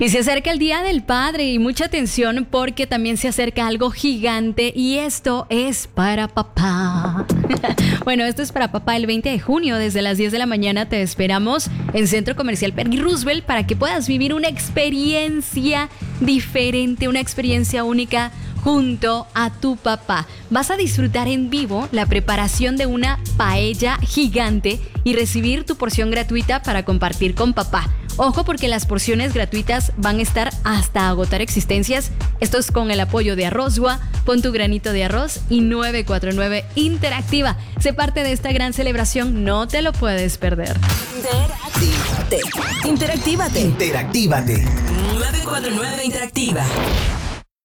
Y se acerca el Día del Padre y mucha atención porque también se acerca algo gigante y esto es para papá. Bueno, esto es para papá el 20 de junio. Desde las 10 de la mañana te esperamos en Centro Comercial Peggy Roosevelt para que puedas vivir una experiencia diferente, una experiencia única junto a tu papá. Vas a disfrutar en vivo la preparación de una paella gigante y recibir tu porción gratuita para compartir con papá. Ojo porque las porciones gratuitas van a estar hasta agotar existencias. Esto es con el apoyo de Arrozua, Pon tu granito de arroz y 949 Interactiva. Sé parte de esta gran celebración, no te lo puedes perder. Interactívate. 949 Interactiva.